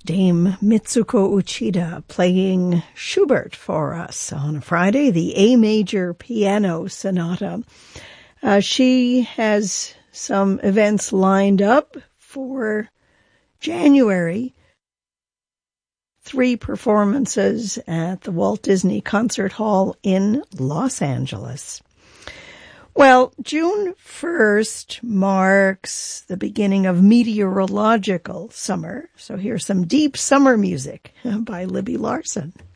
Dame Mitsuko Uchida playing Schubert for us on a Friday, the A Major Piano Sonata. She has some events lined up for January. 3 performances at the Walt Disney Concert Hall in Los Angeles. Well, June 1st marks the beginning of meteorological summer. So here's some deep summer music by Libby Larsen.